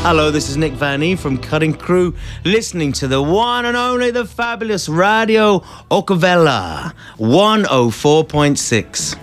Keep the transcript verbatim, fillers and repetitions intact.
Hello, this is Nick Van E from Cutting Crew, listening to the one and only, the fabulous Radio Okavela one oh four point six.